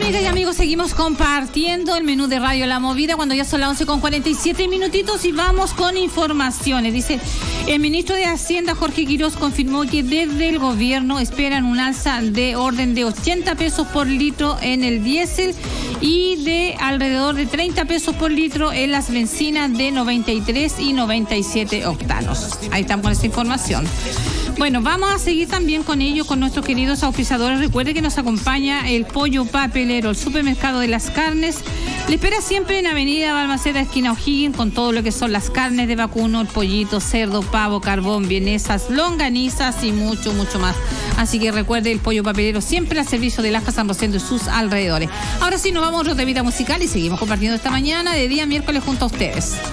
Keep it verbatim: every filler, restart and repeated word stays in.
amigas y amigos, seguimos compartiendo el menú de Radio La Movida cuando ya son las once con cuarenta y siete minutitos y vamos con informaciones. Dice, el ministro de Hacienda, Jorge Quiroz, confirmó que desde el gobierno esperan un alza de orden de ochenta pesos por litro en el diésel y de alrededor de treinta pesos por litro en las bencinas de noventa y tres y noventa y siete octanos. Ahí estamos con esta información. Bueno, vamos a seguir también con ello, con nuestros queridos auspiciadores. Recuerde que nos acompaña el Pollo Papelero, el supermercado de las carnes. Le espera siempre en Avenida Balmaceda, esquina O'Higgins, con todo lo que son las carnes de vacuno, el pollito, cerdo, pavo, carbón, vienesas, longanizas y mucho, mucho más. Así que recuerde, el Pollo Papelero siempre al servicio de Laja, San Rosendo y sus alrededores. Ahora sí, nos vamos a otra vida musical y seguimos compartiendo esta mañana de día miércoles junto a ustedes.